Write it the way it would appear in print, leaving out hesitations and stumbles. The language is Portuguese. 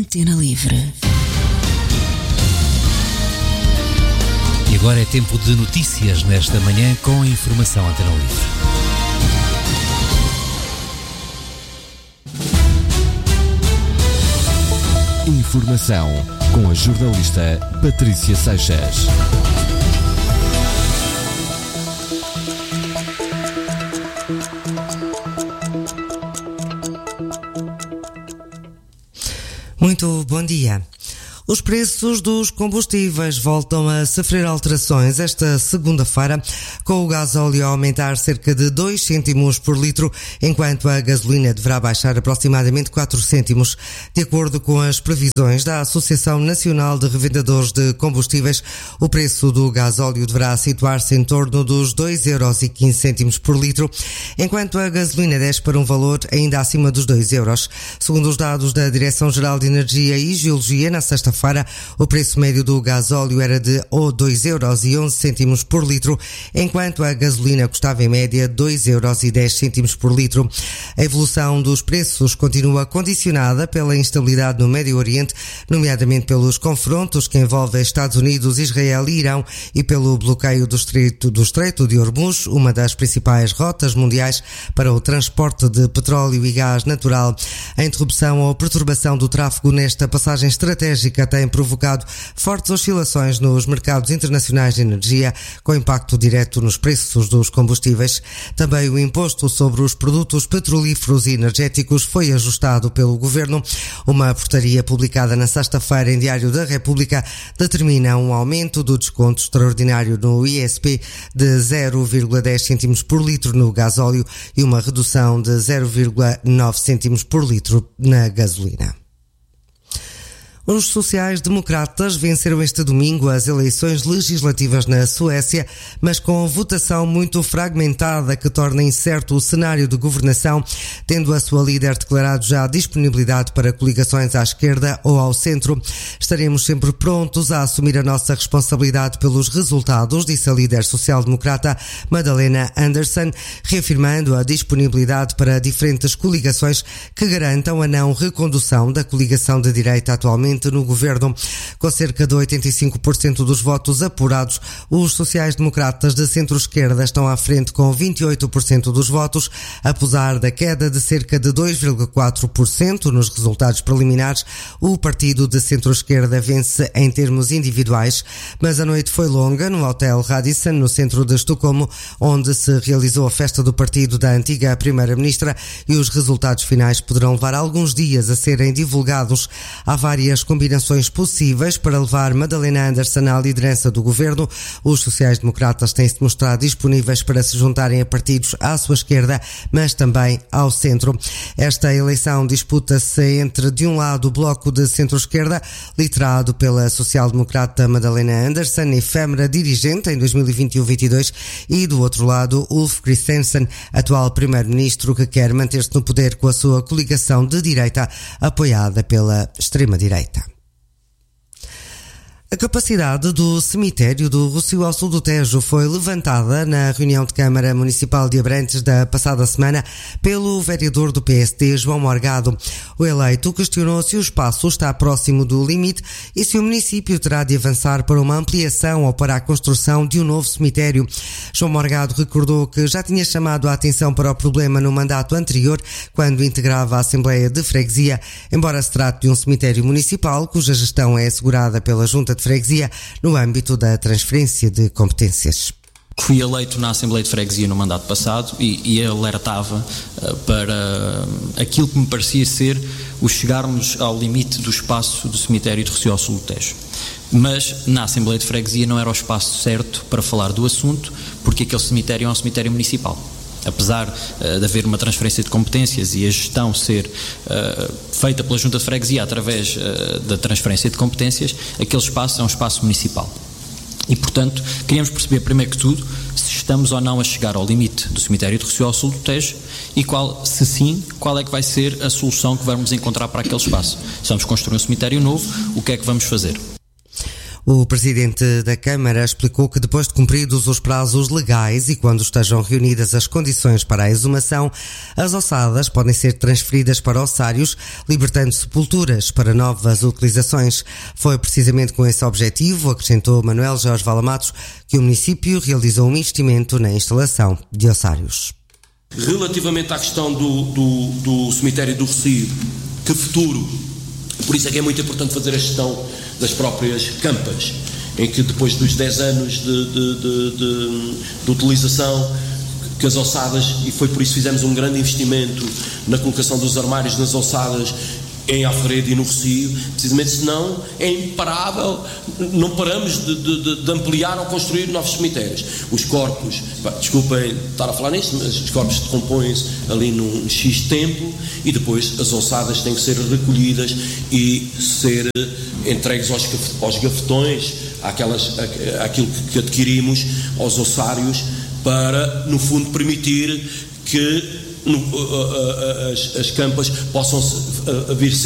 Antena Livre. E agora é tempo de notícias nesta manhã com a informação Antena Livre. Informação com a jornalista Patrícia Seixas. Muito bom dia. Os preços dos combustíveis voltam a sofrer alterações esta segunda-feira, com o gasóleo a aumentar cerca de 2 cêntimos por litro, enquanto a gasolina deverá baixar aproximadamente 4 cêntimos. De acordo com as previsões da Associação Nacional de Revendedores de Combustíveis, o preço do gasóleo deverá situar-se em torno dos 2,15 € por litro, enquanto a gasolina desce para um valor ainda acima dos 2 euros. Segundo os dados da Direção-Geral de Energia e Geologia, na sexta-feira, o preço médio do gasóleo era de 2,11 € por litro, enquanto a gasolina custava em média 2,10 € por litro. A evolução dos preços continua condicionada pela instabilidade no Médio Oriente, nomeadamente pelos confrontos que envolvem Estados Unidos, Israel e Irão, e pelo bloqueio do Estreito de Hormuz, uma das principais rotas mundiais para o transporte de petróleo e gás natural. A interrupção ou perturbação do tráfego nesta passagem estratégica tem provocado fortes oscilações nos mercados internacionais de energia, com impacto direto nos preços dos combustíveis. Também o imposto sobre os produtos petrolíferos e energéticos foi ajustado pelo Governo. Uma portaria publicada na sexta-feira em Diário da República determina um aumento do desconto extraordinário no ISP de 0,10 cêntimos por litro no gasóleo e uma redução de 0,9 cêntimos por litro na gasolina. Os sociais-democratas venceram este domingo as eleições legislativas na Suécia, mas com votação muito fragmentada que torna incerto o cenário de governação, tendo a sua líder declarado já a disponibilidade para coligações à esquerda ou ao centro. Estaremos sempre prontos a assumir a nossa responsabilidade pelos resultados, disse a líder social-democrata Magdalena Andersson, reafirmando a disponibilidade para diferentes coligações que garantam a não recondução da coligação de direita atualmente no governo. Com cerca de 85% dos votos apurados, os sociais-democratas de centro-esquerda estão à frente com 28% dos votos, apesar da queda de cerca de 2,4% nos resultados preliminares. O partido de centro-esquerda vence em termos individuais, mas a noite foi longa no Hotel Radisson, no centro de Estocolmo, onde se realizou a festa do partido da antiga primeira-ministra, e os resultados finais poderão levar alguns dias a serem divulgados. Há várias combinações possíveis para levar Magdalena Andersson à liderança do governo. Os sociais-democratas têm-se mostrado disponíveis para se juntarem a partidos à sua esquerda, mas também ao centro. Esta eleição disputa-se entre, de um lado, o bloco de centro-esquerda, liderado pela social-democrata Magdalena Andersson, efêmera dirigente em 2021-22, e, do outro lado, Ulf Kristersson, atual primeiro-ministro, que quer manter-se no poder com a sua coligação de direita, apoiada pela extrema-direita. A capacidade do cemitério do Rossio ao sul do Tejo foi levantada na reunião de Câmara Municipal de Abrantes da passada semana pelo vereador do PSD, João Morgado. O eleito questionou se o espaço está próximo do limite e se o município terá de avançar para uma ampliação ou para a construção de um novo cemitério. João Morgado recordou que já tinha chamado a atenção para o problema no mandato anterior, quando integrava a Assembleia de Freguesia, embora se trate de um cemitério municipal cuja gestão é assegurada pela Junta de Freguesia no âmbito da transferência de competências. Fui eleito na Assembleia de Freguesia no mandato passado e alertava para aquilo que me parecia ser o chegarmos ao limite do espaço do cemitério de Rossio ao sul do Tejo. Mas na Assembleia de Freguesia não era o espaço certo para falar do assunto, porque aquele cemitério é um cemitério municipal. Apesar de haver uma transferência de competências e a gestão ser feita pela Junta de Freguesia através da transferência de competências, aquele espaço é um espaço municipal. E, portanto, queríamos perceber, primeiro que tudo, se estamos ou não a chegar ao limite do cemitério de Rossio ao sul do Tejo e, se sim, qual é que vai ser a solução que vamos encontrar para aquele espaço. Se vamos construir um cemitério novo, o que é que vamos fazer? O Presidente da Câmara explicou que depois de cumpridos os prazos legais e quando estejam reunidas as condições para a exumação, as ossadas podem ser transferidas para ossários, libertando sepulturas para novas utilizações. Foi precisamente com esse objetivo, acrescentou Manuel Jorge Valamatos, que o município realizou um investimento na instalação de ossários. Relativamente à questão do cemitério do Rossio, que futuro, por isso é que é muito importante fazer a gestão das próprias campas, em que depois dos 10 anos de utilização, que as ossadas, e foi por isso que fizemos um grande investimento na colocação dos armários nas ossadas em Alfredo e no Rossio, precisamente, senão é imparável, não paramos de ampliar ou construir novos cemitérios. Os corpos, desculpem estar a falar nisto, mas os corpos decompõem-se ali num X tempo e depois as ossadas têm que ser recolhidas e ser entregues aos gafetões, àquilo que adquirimos, aos ossários, para, no fundo, permitir que as campas possam vir ser